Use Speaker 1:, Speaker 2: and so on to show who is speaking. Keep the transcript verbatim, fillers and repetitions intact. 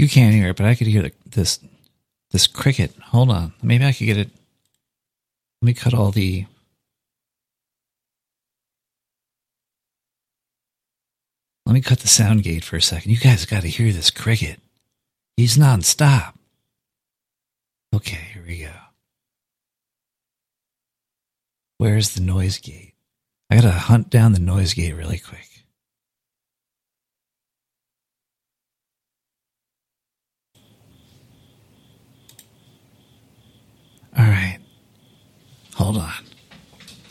Speaker 1: You can't hear it, but I could hear the, this this cricket. Hold on. Maybe I could get it. Let me cut all the... Let me cut the sound gate for a second. You guys got to hear this cricket. He's nonstop. Okay, here we go. Where's the noise gate? I got to hunt down the noise gate really quick. All right. Hold on.